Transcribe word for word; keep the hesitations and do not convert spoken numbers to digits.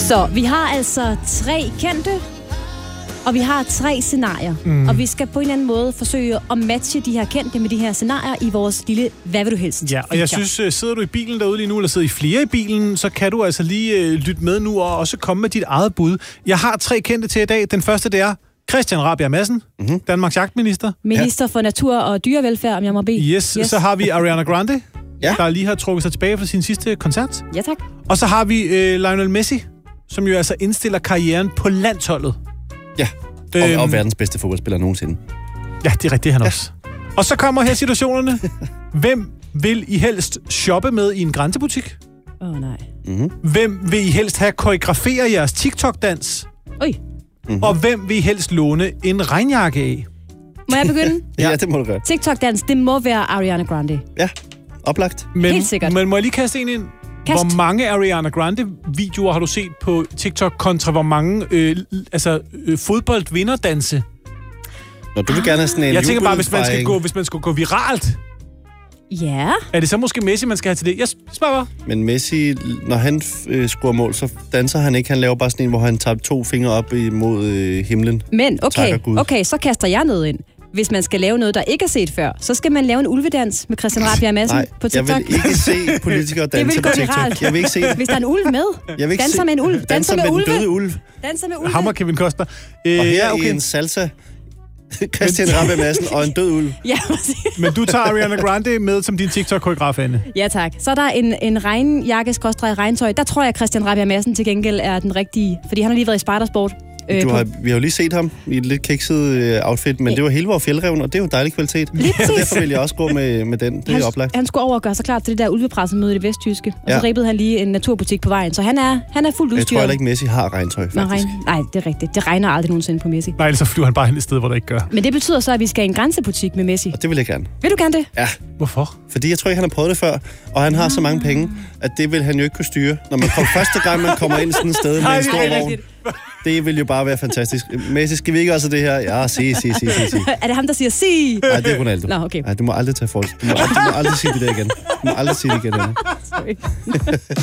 Så vi har altså tre kendte, og vi har tre scenarier. Mm. Og vi skal på en eller anden måde forsøge at matche de her kendte med de her scenarier i vores lille Hvad vil du helst? Ja, og jeg synes, sidder du i bilen derude lige nu, eller sidder I flere i bilen, så kan du altså lige uh, lytte med nu og også komme med dit eget bud. Jeg har tre kendte til i dag. Den første, det er Christian Rabjerg Madsen, mm-hmm. Danmarks jagtminister. Minister ja. for Natur og Dyrevelfærd, om jeg må bede. Yes, yes. Så har vi Ariana Grande, ja. der lige har trukket sig tilbage fra sin sidste koncert. Ja, tak. Og så har vi øh, Lionel Messi, som jo altså indstiller karrieren på landsholdet. Ja, og, øhm, og verdens bedste fodboldspiller nogensinde. Ja, det er rigtigt, han ja. også. Og så kommer her situationerne. Hvem vil I helst shoppe med i en grænsebutik? Åh, oh, nej. Mm-hmm. Hvem vil I helst have koreografere jeres TikTok-dans? Oj. Mm-hmm. Og hvem vil I helst låne en regnjakke af? Må jeg begynde? Ja, det må du gøre. TikTok-dans, det må være Ariana Grande. Ja, oplagt. Men, Helt sikkert. Men må jeg lige kaste en ind? Kast. Hvor mange Ariana Grande-videoer har du set på TikTok kontra hvor mange øh, altså, øh, fodboldvinderdanse? Når du vil gerne have sådan en Jeg tænker bare, hvis man, skal gå, hvis man skulle gå viralt. Ja. Er det så måske Messi, man skal have til det? Jeg spørger bare. Men Messi, når han øh, scorer mål, så danser han ikke. Han laver bare sådan en, hvor han tager to fingre op imod øh, himlen. Men okay, okay, så kaster jeg noget ind. Hvis man skal lave noget, der ikke er set før, så skal man lave en ulvedans med Christian Rabjerg Madsen Nej, på TikTok. jeg vil ikke se politikere danse på TikTok. Jeg vil ikke se Hvis der er en ulv med. Jeg vil ikke danser se... med en ulv. Danser, danser med, med den døde ulv. Danser med ulve. Hammer Kevin Costner. Øh, og her ja, okay. i en salsa... Christian Rabjerg Madsen og en død ulv. Ja, præcis. Men du tager Ariana Grande med som din TikTok-koreograf, Anne. Ja, tak. Så er der en, en regnjakke, skråstreg regntøj. Der tror jeg, Christian Rabjerg Madsen til gengæld er den rigtige, fordi han har lige været i spejdersport. Øh, du har, vi har jo lige set ham i et lidt kikset øh, outfit, men ja. det var hele vores fjeldrevn, og det er jo dejlig kvalitet. Lige præcis. Derfor vil jeg også gå med, med den. Det er han, oplagt. Han skulle over og gøre sig klar til det der ulvepressemøde i det vesttyske, og ja. så ribbede han lige en naturbutik på vejen. Så han er, han er fuldt udstyret. Jeg tror heller ikke, Messi har regntøj, faktisk. Nå, regn. Nej, det er rigtigt. Det regner aldrig nogensinde på Messi. Nej, ellers så flyver han bare hen et sted, hvor der ikke gør. Men det betyder så, at vi skal i en grænsebutik med Messi. Og det vil jeg gerne. Vil du gerne det? Ja. Hvorfor? Fordi jeg tror ikke, han har prøvet det før, og han har ah. så mange penge, at det vil han jo ikke kunne styre. Når man kommer første gang, man kommer ind sådan et sted med en stor vogn. Det vil jo bare være fantastisk. Messi, skal vi ikke også det her? Ja, sig, sig, sig, sig, sig. Er det ham, der siger sig? Nej, det er Ronaldo. Nå, okay. Nej, du må aldrig tage for. Du må aldrig, du må aldrig sige det der igen. Du må aldrig sige det igen. Sorry.